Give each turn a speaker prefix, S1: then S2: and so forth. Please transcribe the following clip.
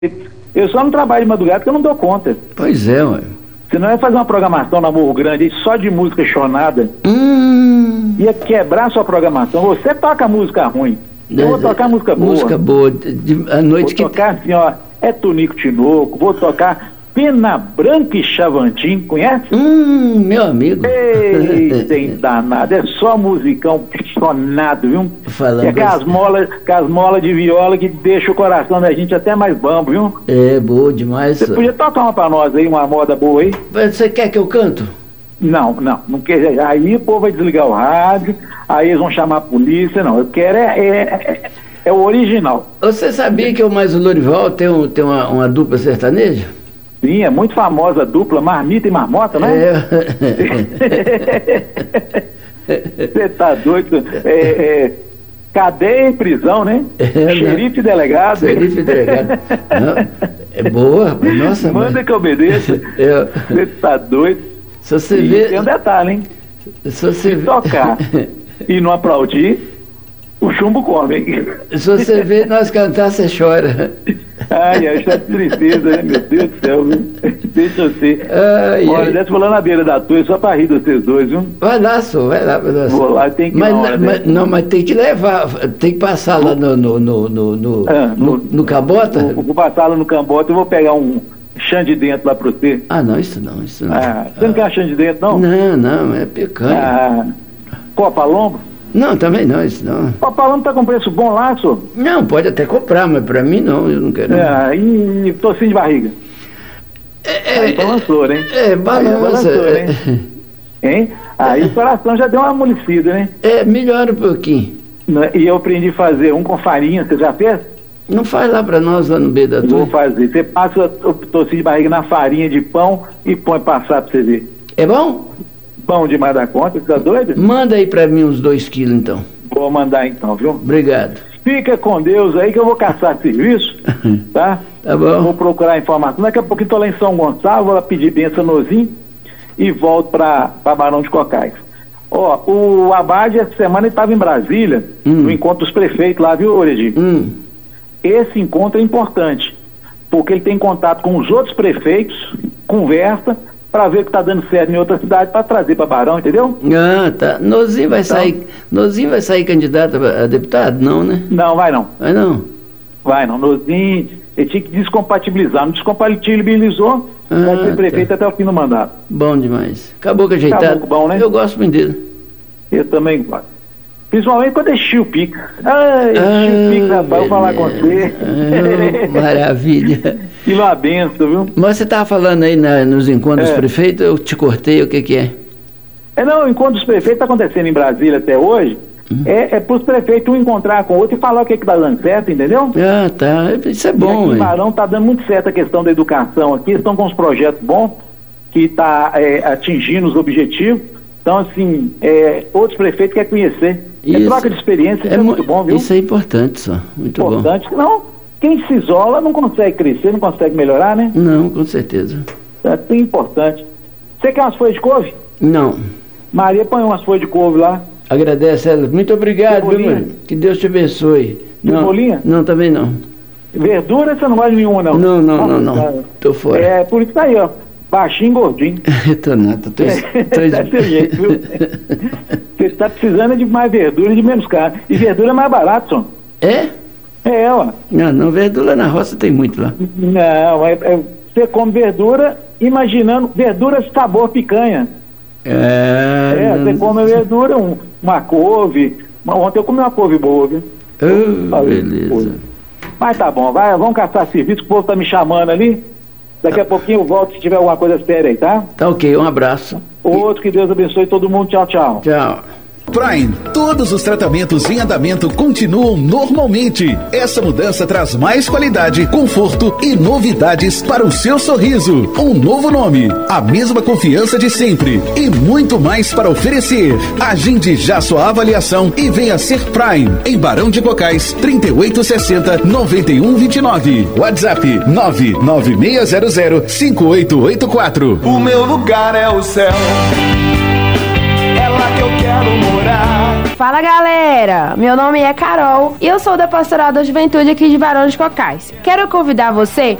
S1: Eu só não trabalho de madrugada porque eu não dou conta.
S2: Pois é, ué.
S1: Senão eu ia fazer uma programação na Morro Grande aí, só de música chonada. Ia quebrar sua programação. Você toca música ruim. Eu vou tocar música boa.
S2: Música boa. A noite
S1: vou tocar assim, ó, é Tonico Tinoco, vou tocar Pena Branca e Chavantin, conhece?
S2: Meu amigo.
S1: Ei, tem danado, é só musicão chonado, viu?
S2: Falando
S1: é com as molas de viola que deixa o coração da gente até mais bambo, viu?
S2: É, boa demais.
S1: Você podia tocar uma pra nós aí, uma moda boa aí?
S2: Você quer que eu canto?
S1: Não quer. Aí o povo vai desligar o rádio, aí eles vão chamar a polícia, não. Eu quero é o original.
S2: Você sabia que o Mais o Lorival tem uma dupla sertaneja?
S1: Sim, é muito famosa a dupla, Marmita e Marmota, né? Você tá doido? Cadeia e prisão, né? Xerife e delegado.
S2: Xerife e delegado. Não, é boa, nossa.
S1: Manda que eu obedeça. Você tá doido?
S2: Se você vê...
S1: Tem um detalhe, hein?
S2: Se
S1: tocar e não aplaudir, o chumbo come, hein?
S2: Se você vê nós cantar, você chora.
S1: Ai, isso é tristeza, né? Meu Deus do céu, viu? Deixa eu ser. Olha, desce lá na beira da torre só pra rir de vocês dois, viu?
S2: Vai lá, só, vai lá.
S1: Vou lá, tem que
S2: mas tem que levar, tem que passar lá no Cambota?
S1: Vou passar lá no Cambota e vou pegar um chã de dentro lá pra você.
S2: Não, isso não.
S1: Você não quer chã de dentro, não?
S2: Não, é picanha.
S1: Copa Lombo?
S2: Não, também não, isso não.
S1: Copa Lombo tá com preço bom lá, senhor?
S2: Não, pode até comprar, mas pra mim não, eu não quero.
S1: E tocinho de barriga? Aí balançou, né?
S2: Balançou,
S1: né? Hein? Aí o coração já deu uma amolecida, né?
S2: Melhora um pouquinho.
S1: E eu aprendi a fazer um com farinha, você já fez?
S2: Não faz lá pra nós, lá no B da
S1: Vou fazer. Você passa o tocinho de barriga na farinha de pão e põe passar pra você ver.
S2: É bom?
S1: Bom demais da conta, você tá doido?
S2: Manda aí pra mim uns 2 quilos, então.
S1: Vou mandar então, viu?
S2: Obrigado.
S1: Fica com Deus aí que eu vou caçar serviço, tá?
S2: Tá bom.
S1: Vou procurar informação. Daqui a pouquinho tô lá em São Gonçalo, vou lá pedir benção nozinho e volto pra Barão de Cocais. O Abade essa semana ele estava em Brasília, no encontro dos prefeitos lá, viu, Oredi? Esse encontro é importante, porque ele tem contato com os outros prefeitos, conversa, para ver o que está dando certo em outra cidade, para trazer para Barão, entendeu?
S2: Tá. Nozinho vai sair candidato a deputado? Não, né?
S1: Não, vai não.
S2: Vai não?
S1: Vai não. Nozinho, ele tinha que descompatibilizar. Não descompatibilizou, vai ser prefeito até o fim do mandato.
S2: Bom demais. Acabou que ajeitado.
S1: Acabou bom, né?
S2: Eu gosto muito dele.
S1: Eu também gosto. Principalmente quando é Chiu Pix. Chiu Pix, rapaz, vou falar com você.
S2: Maravilha.
S1: Que uma benção, viu?
S2: Mas você estava falando aí nos encontros dos prefeitos, eu te cortei, o que é?
S1: Não, o encontro dos prefeitos está acontecendo em Brasília até hoje. É para os prefeitos um encontrar com o outro e falar o que está dando certo, entendeu?
S2: Tá. Isso é bom,
S1: hein? Em Barão está dando muito certo a questão da educação aqui. Estão com uns projetos bons que está atingindo os objetivos. Então, assim, outros prefeitos querem conhecer.
S2: Isso.
S1: Troca de experiência, isso é muito bom, viu?
S2: Isso é importante, só. Muito
S1: importante. Bom. Não, quem se isola não consegue crescer, não consegue melhorar, né?
S2: Não, com certeza.
S1: É bem importante. Você quer umas folhas de couve?
S2: Não.
S1: Maria, põe umas folhas de couve lá.
S2: Agradece ela. Muito obrigado, viu, Maria? Que Deus te abençoe.
S1: Cebolinha?
S2: Não, também não.
S1: Verdura você não gosta de nenhuma, não?
S2: Não. Tô fora.
S1: Por isso aí, ó. Baixinho, gordinho.
S2: Tô
S1: Desse jeito, viu? Você tá precisando de mais verdura e de menos carne. E verdura é mais barato, só. Ó.
S2: Não, verdura na roça tem muito lá.
S1: Não, você come verdura imaginando verdura sabor picanha. Você come verdura, uma couve. Ontem eu comi uma couve boa, viu?
S2: Beleza.
S1: Mas tá bom, vamos caçar serviço, que o povo tá me chamando ali. Daqui a pouquinho eu volto se tiver alguma coisa séria aí, tá?
S2: Tá ok, um abraço.
S1: Outro, que Deus abençoe todo mundo. Tchau, tchau.
S2: Tchau.
S3: Prime, todos os tratamentos em andamento continuam normalmente. Essa mudança traz mais qualidade, conforto e novidades para o seu sorriso. Um novo nome, a mesma confiança de sempre e muito mais para oferecer. Agende já sua avaliação e venha ser Prime. Em Barão de Cocais, 3860-9129. WhatsApp 99600-5884.
S4: O meu lugar é o céu. É lá que eu quero morar. Fala galera, meu nome é Carol e eu sou da Pastoral da Juventude aqui de Barão de Cocais. Quero convidar você